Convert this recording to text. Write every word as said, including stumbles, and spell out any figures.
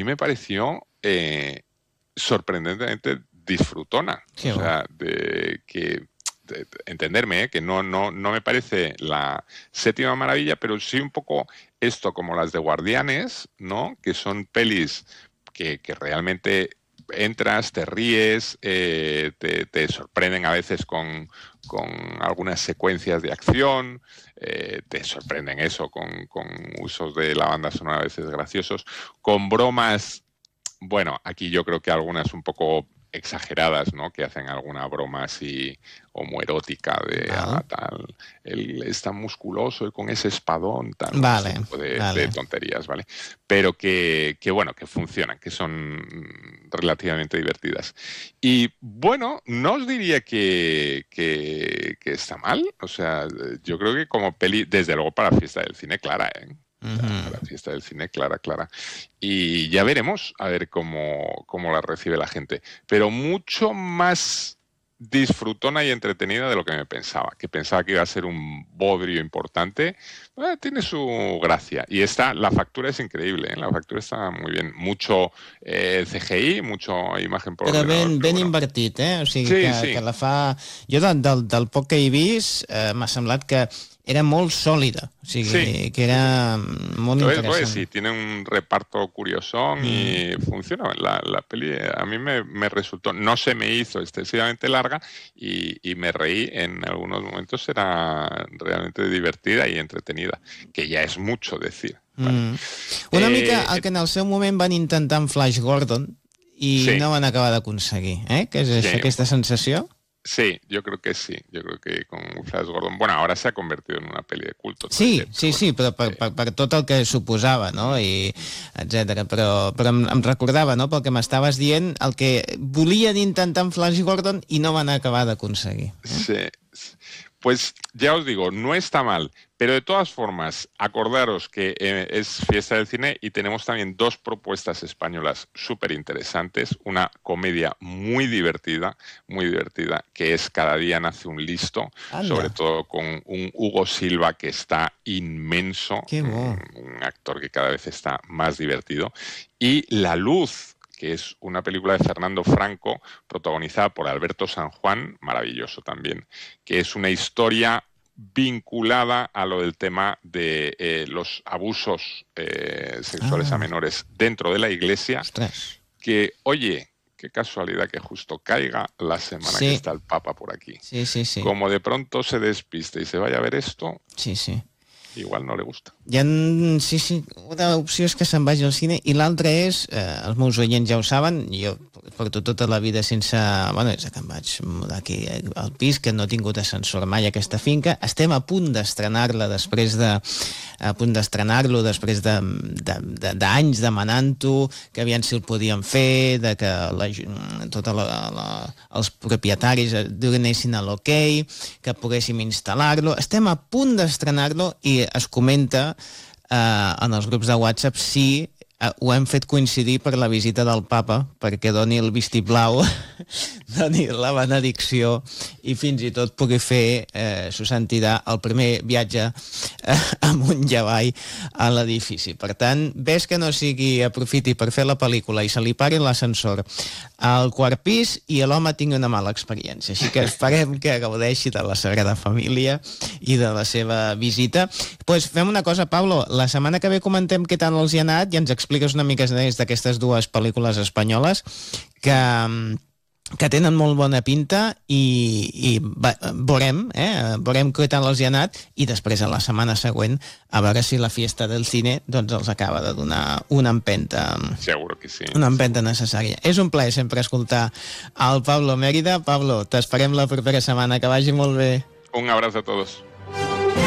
me pareció eh, sorprendentemente disfrutona. Sí, o sea, de que... De, de, entenderme, ¿eh? que no, no, no me parece la séptima maravilla, pero sí un poco esto como las de Guardianes, ¿no? Que son pelis que, que realmente entras, te ríes, eh, te, te sorprenden a veces con, con algunas secuencias de acción, eh, te sorprenden eso con, con usos de la banda sonora a veces graciosos, con bromas, bueno, aquí yo creo que algunas un poco exageradas, ¿no? Que hacen alguna broma así homoerótica de vale. ah, tal, él es tan musculoso y con ese espadón, tal, vale, ese tipo de, vale. de tonterías, ¿vale? Pero que, que, bueno, que funcionan, que son relativamente divertidas. Y, bueno, no os diría que, que, que está mal, o sea, yo creo que como peli, desde luego para Fiesta del Cine, clara, ¿eh? O sea, Uh-huh. la Fiesta del Cine, clara, clara. Y ya veremos a ver cómo, cómo la recibe la gente. Pero mucho más disfrutona y entretenida de lo que me pensaba. Que pensaba que iba a ser un bodrio importante. Eh, tiene su gracia. Y esta, la factura es increíble, ¿eh? La factura está muy bien. Mucho eh, C G I, mucho imagen por però ordenador. ben, Però ben bueno. invertit, eh? O sigui sí, que, sí. que la fa... Jo del, del, del poc que he vist eh, m'ha semblat que era molt sòlida, o sigui, sí, que era sí, sí. molt Entonces, interessant. pues, sí, tiene un reparto curiosón mm. y funciona. La, la peli a mí me, me resultó, no se me hizo excesivamente larga y, y me reí en algunos momentos, era realmente divertida y entretenida, que ya es mucho decir. ¿Vale? Mm. Una eh, mica el que en el seu moment van intentar amb Flash Gordon i sí. no van acabar d'aconseguir, eh? Que és sí. aquesta sensació? Sí, yo creo que sí. Yo creo que con Flash Gordon... Bueno, ahora se ha convertido en una peli de culto. Sí, també, sí, sí, però per, per, per tot el que suposava, no? I etcètera. Però, però em, em recordava, no?, pel que m'estaves dient, el que volien intentar amb Flash Gordon i no van acabar d'aconseguir. Eh? Sí. Pues ya os digo, no está mal, pero de todas formas, acordaros que eh, es Fiesta del Cine y tenemos también dos propuestas españolas súper interesantes, una comedia muy divertida, muy divertida, que es Cada día nace un listo, Anda. Sobre todo con un Hugo Silva que está inmenso, Qué bo. un, un actor que cada vez está más divertido, y La Luz, que es una película de Fernando Franco, protagonizada por Alberto San Juan, maravilloso también, que es una historia vinculada a lo del tema de eh, los abusos eh, sexuales ah. a menores dentro de la Iglesia, Ostras. que, oye, qué casualidad que justo caiga la semana sí. que está el Papa por aquí. Sí, sí, sí. Como de pronto se despiste y se vaya a ver esto... Sí, sí. Igual no le gusta. Hi ha, sí, sí, una opció és que se'n vagi al cine i l'altra és, eh, els meus oients ja ho saben, jo porto tota la vida sense... Bueno, des que em vaig mudar aquí al pis, que no he tingut ascensor mai a aquesta finca. Estem a punt d'estrenar-la després de... a punt d'estrenar-lo després d'anys de, de, de demanant-ho, que aviam si el podien fer, de que la, tota la, la, els propietaris donessin a l'ok, que poguéssim instal·lar-lo. Estem a punt d'estrenar-lo i es comenta eh, en els grups de WhatsApp si eh, ho hem fet coincidir per la visita del Papa, perquè doni el vistiplau, doni la benedicció i fins i tot pugui fer, eh, su santidad, el primer viatge eh, amunt i avall a l'edifici. Per tant, ves que no sigui aprofiti per fer la pel·lícula i se li pari l'ascensor al quart pis i l'home tingui una mala experiència. Així que esperem que gaudeixi de la Sagrada Família i de la seva visita. Pues fem una cosa, Pablo, la setmana que ve comentem què tal els hi ha anat i ens expliques una mica més d'aquestes dues pel·lícules espanyoles que... que tenen molt bona pinta i, i va, veurem, eh? veurem què tal els hi ha anat i després a la setmana següent a veure si la Fiesta del Cine doncs els acaba de donar una empenta. Seguro que sí. Una empenta necessària. És un plaer sempre escoltar al Pablo Mérida. Pablo, t'esperem la propera setmana. Que vagi molt bé. Un abrazo a todos.